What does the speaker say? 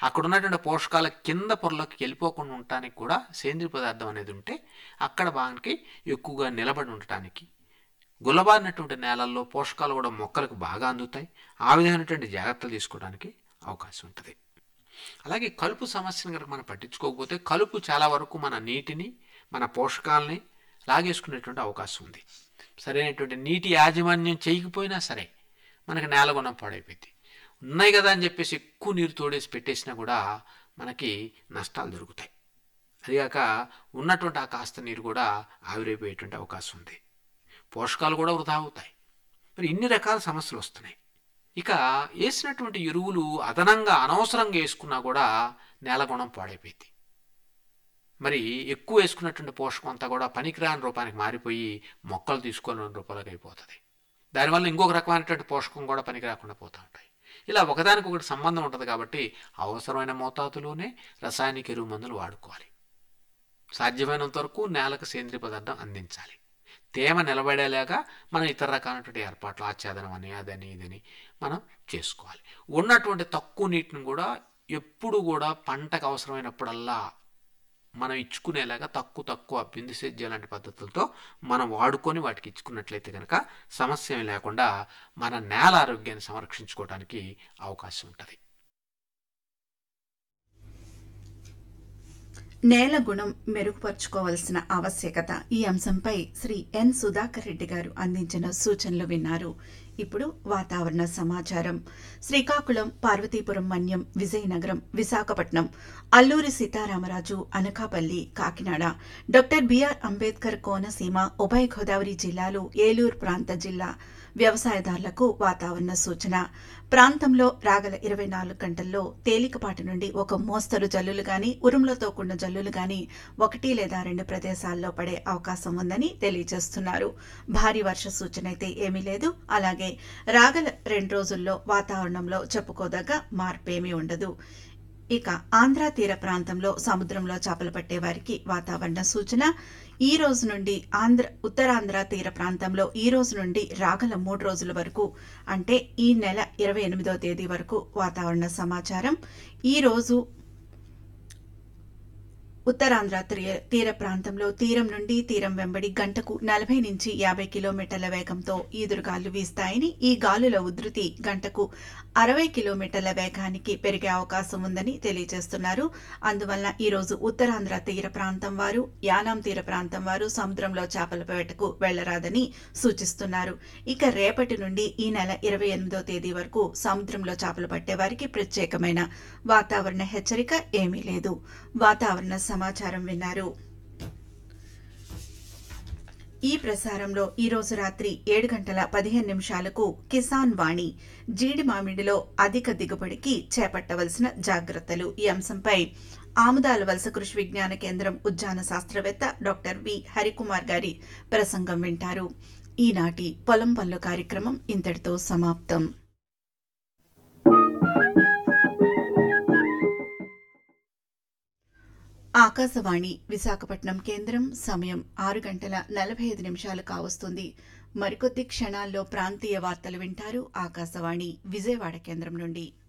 అక్కడ ఉన్నటువంటి పోషకాల కింద పొరలోకి వెళ్ళిపోకుండా ఉండటానికి కూడా సేంద్రియ పదార్థం అనేది ఉంటే అక్కడ బాగా ఎక్కువగా నిలబడి ఉండటానికి, గుల్లబారినటువంటి నేలల్లో పోషకాలు కూడా మొక్కలకు బాగా అందుతాయి. ఆ విధమైనటువంటి జాగ్రత్తలు తీసుకోవడానికి అవకాశం ఉంటుంది. అలాగే కలుపు సమస్యను కనుక మనం పట్టించుకోకపోతే కలుపు చాలా వరకు మన నీటిని, మన పోషకాలని లాగేసుకునేటువంటి అవకాశం ఉంది. సరైనటువంటి నీటి యాజమాన్యం చేయకపోయినా సరే మనకి నేల గుణం పాడైపోయింది. ఉన్నాయి కదా అని చెప్పేసి ఎక్కువ నీరు తోడేసి పెట్టేసినా కూడా మనకి నష్టాలు జరుగుతాయి. అదిగాక ఉన్నటువంటి ఆ కాస్త నీరు కూడా ఆవిరైపోయేటువంటి అవకాశం ఉంది. పోషకాలు కూడా వృధా అవుతాయి. మరి ఇన్ని రకాల సమస్యలు వస్తున్నాయి. ఇక వేసినటువంటి ఎరువులు అదనంగా అనవసరంగా వేసుకున్నా కూడా నేల గుణం పాడైపోయింది. మరి ఎక్కువ వేసుకున్నటువంటి పోషకం అంతా కూడా పనికిరాని రూపానికి మారిపోయి మొక్కలు తీసుకొని రూపాలకు అయిపోతుంది. దానివల్ల ఇంకొక రకమైనటువంటి పోషకం కూడా పనికి రాకుండా పోతూ ఉంటాయి. ఇలా ఒకదానికొకటి సంబంధం ఉంటుంది. కాబట్టి అవసరమైన మోతాదులోనే రసాయనిక ఎరువు మందులు వాడుకోవాలి. సాధ్యమైనంత వరకు నేలకు సేంద్రియ పదార్థం అందించాలి. తేమ నిలబడేలాగా మనం ఇతర రకాలైనటువంటి ఏర్పాట్లు, ఆచ్ఛాదనం అని అదని ఇదని మనం చేసుకోవాలి. ఉన్నటువంటి తక్కువ నీటిని కూడా ఎప్పుడు కూడా పంటకు అవసరమైనప్పుడల్లా మనం ఇచ్చుకునేలాగా తక్కువ బిందు సేద్యం లాంటి పద్ధతులతో మనం వాడుకొని వాటికి ఇచ్చుకున్నట్లయితే కనుక సమస్య ఏమీ లేకుండా మన నేల ఆరోగ్యాన్ని సంరక్షించుకోవడానికి అవకాశం ఉంటుంది. నేల గుణం మెరుగుపరుచుకోవాల్సిన ఆవశ్యకత ఈ అంశంపై శ్రీ ఎన్ సుధాకర్ రెడ్డి గారు అందించిన సూచనలు విన్నారు. ఇప్పుడు వాతావరణ సమాచారం. శ్రీకాకుళం, పార్వతీపురం మన్యం, విజయనగరం, విశాఖపట్నం, అల్లూరి సీతారామరాజు, అనకాపల్లి, కాకినాడ, డాక్టర్ బిఆర్ అంబేద్కర్ కోనసీమ, ఉభయ గోదావరి జిల్లాలు, ఏలూరు ప్రాంత జిల్లా వ్యవసాయదారులకు వాతావరణ సూచన. ప్రాంతంలో రాగల 24 గంటల్లో తేలికపాటి నుండి ఒక మోస్తరు జల్లులు గాని, ఉరుములతో కూడిన జల్లులు గాని 1 లేదా 2 ప్రదేశాల్లో పడే అవకాశం ఉందని తెలియజేస్తున్నారు. భారీ వర్ష సూచన అయితే ఏమీ లేదు. అలాగే రాగల 2 రోజుల్లో వాతావరణంలో చెప్పుకోదగ్గ మార్పేమీ ఉండదు. ఇక ఆంధ్ర తీర ప్రాంతంలో సముద్రంలో చేపలు పట్టే వారికి వాతావరణ సూచన. ఈ రోజు నుండి ఉత్తరాంధ్ర తీర ప్రాంతంలో ఈ రోజు నుండి రాగల 3 రోజుల వరకు, అంటే ఈ నెల 28వ తేదీ వరకు వాతావరణ సమాచారం. ఈ రోజు ఉత్తరాంధ్ర తీర ప్రాంతంలో తీరం నుండి తీరం వెంబడి గంటకు 40 నుంచి 50 కిలోమీటర్ల వేగంతో ఈదురుగాలు వీస్తాయని, ఈ గాలుల ఉధృతి గంటకు 60 కిలోమీటర్ల వేగానికి పెరిగే అవకాశం ఉందని తెలియజేస్తున్నారు. అందువల్ల ఈరోజు ఉత్తరాంధ్ర తీర ప్రాంతం వారు, యానాం తీర ప్రాంతం వారు సముద్రంలో చేపల వేటకు వెళ్లరాదని సూచిస్తున్నారు. ఇక రేపటి నుండి ఈ నెల 28వ తేదీ వరకు సముద్రంలో చేపలు పట్టే వారికి ప్రత్యేకమైన వాతావరణ హెచ్చరిక ఏమీ లేదు. వాతావరణ సమాచారం విన్నారు. ఈ ప్రసారంలో ఈరోజు రాత్రి 7:15 కిసాన్ వాణి, జీడి మామిడిలో అధిక దిగుబడికి చేపట్టవలసిన జాగ్రత్తలు ఈ అంశంపై ఆముదాల వలస కృషి విజ్ఞాన కేంద్రం ఉద్యాన శాస్త్రవేత్త డాక్టర్ వి హరికుమార్ గారి ప్రసంగం వింటారు. ఈనాటి పొలం పనులు కార్యక్రమం ఇంతటితో సమాప్తం. ఆకాశవాణి విశాఖపట్నం కేంద్రం. సమయం 6:45 కావస్తుంది. మరికొద్ది క్షణాల్లో ప్రాంతీయ వార్తలు వింటారు ఆకాశవాణి విజయవాడ కేంద్రం నుండి.